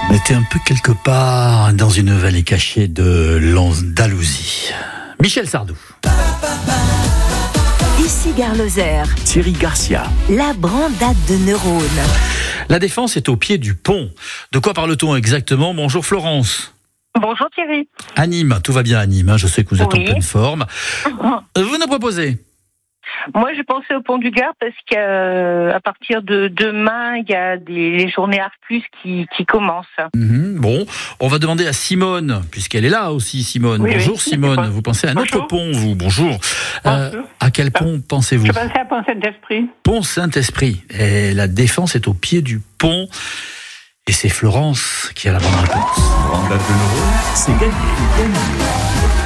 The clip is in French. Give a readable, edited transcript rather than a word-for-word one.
On était un peu quelque part dans une vallée cachée de l'Andalousie. Michel Sardou. Ici Gare Lozère, Thierry Garcia. la brandade de neurones. La Défense est au pied du pont. De quoi parle-t-on exactement ? Bonjour Florence. Bonjour Thierry. À Nîmes, tout va bien à Nîmes, je sais que vous êtes Oui. en pleine forme. Vous nous proposez ? Moi, je pensais au pont du Gard parce qu'à partir de demain, il y a les journées Art Plus qui commencent. Bon, on va demander à Simone, puisqu'elle est là aussi, Simone. Oui, Bonjour oui. Simone, vous pensez à notre Bonjour. pont, vous ? Bonjour. Bonjour. À quel pont pensez-vous ? Je pensais à Pont Saint-Esprit. Pont Saint-Esprit. Et la Défense est au pied du pont. Et c'est Florence qui a la bonne réponse. Brandade de neurones, c'est gagné.